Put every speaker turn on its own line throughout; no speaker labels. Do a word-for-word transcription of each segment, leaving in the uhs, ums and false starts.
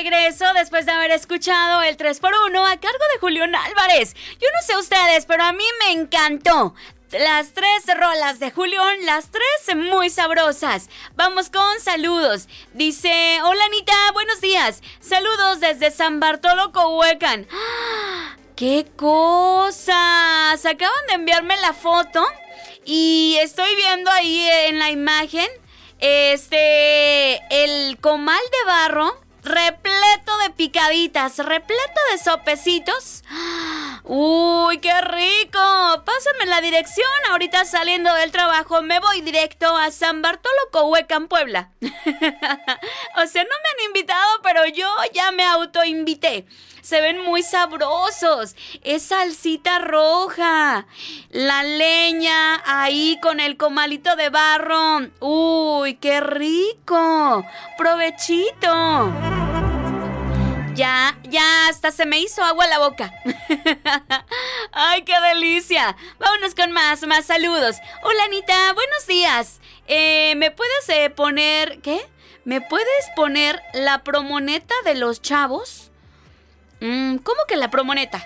regreso después de haber escuchado el tres por uno a cargo de Julián Álvarez. Yo no sé ustedes, pero a mí me encantó. Las tres rolas de Julián, las tres muy sabrosas. Vamos con saludos. Dice, hola Anita, buenos días. Saludos desde San Bartolo, Cohuecan. ¡Ah! ¡Qué cosas! Acaban de enviarme la foto y estoy viendo ahí en la imagen este el comal de barro repleto de picaditas, repleto de sopecitos. ¡Uy, qué rico! Pásenme la dirección. Ahorita saliendo del trabajo me voy directo a San Bartolo, Cohuecan, Puebla. O sea, no me han invitado, pero yo ya me autoinvité. Se ven muy sabrosos. Es salsita roja. La leña ahí con el comalito de barro. ¡Uy, qué rico! ¡Provechito! Ya, ya hasta se me hizo agua la boca. ¡Ay, qué delicia! Vámonos con más, más saludos. Hola, Anita, buenos días. Eh, ¿me puedes eh, poner... ¿Qué? ¿Me puedes poner la promoneta de los chavos? Mm, ¿Cómo que la promoneta?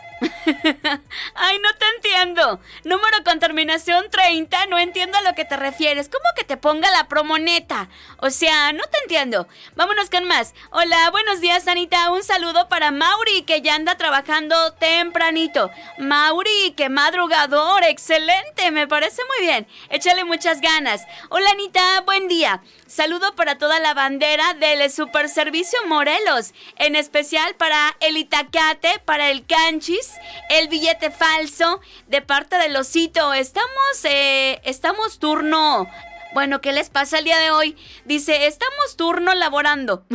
Ay, no te entiendo. Número con terminación treinta, no entiendo a lo que te refieres. ¿Cómo que te ponga la promoneta? O sea, no te entiendo. Vámonos con más. Hola, buenos días, Anita. Un saludo para Mauri, que ya anda trabajando tempranito. Mauri, qué madrugador. Excelente, me parece muy bien. Échale muchas ganas. Hola, Anita, buen día. Saludo para toda la bandera del Super Servicio Morelos. En especial para el Itacate, para el Canchis, el billete falso, de parte del Osito. Estamos, eh, estamos turno. Bueno, ¿qué les pasa el día de hoy? Dice, estamos turno laborando.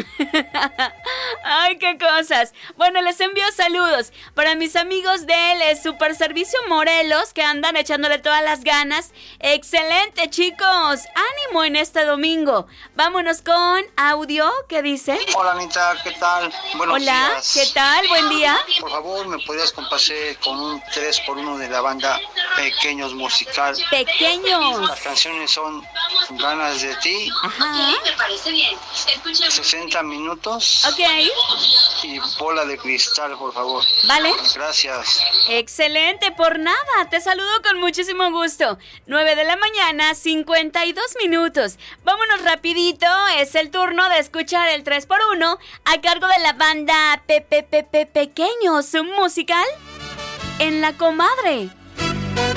¡Ay, qué cosas! Bueno, les envío saludos para mis amigos del Super Servicio Morelos, que andan echándole todas las ganas. ¡Excelente, chicos! ¡Ánimo en este domingo! Vámonos con audio, ¿qué dice?
Hola, Anita, ¿qué tal? Buenos
Hola,
días.
¿qué tal? Buen día.
Por favor, ¿me podrías complacer con un tres por uno de la banda Pequeños Musical?
Pequeños.
Las canciones son Ganas de Ti.
Ajá.
Ok, me parece bien. Escuchemos.
sesenta minutos.
Ok.
Y Bola de Cristal, por favor.
Vale.
Gracias.
Excelente, por nada. Te saludo con muchísimo gusto. nueve de la mañana, cincuenta y dos minutos. Vámonos rapidito. Es el turno de escuchar el tres por uno a cargo de la banda Pepe Pepe Pequeños Musical en La Comadre.